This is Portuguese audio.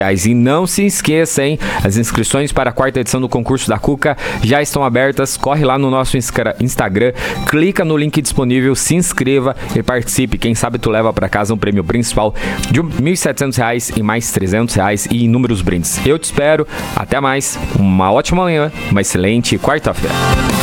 E não se esqueça, hein? As inscrições para a 4ª edição do concurso da Cuca já estão abertas. Corre lá no nosso Instagram, clica no link disponível, se inscreva e participe. Quem sabe tu leva para casa um prêmio principal de R$ 1.700 e mais R$ 300 e inúmeros brindes. Eu te espero. Até mais. Uma ótima manhã, uma excelente quarta-feira.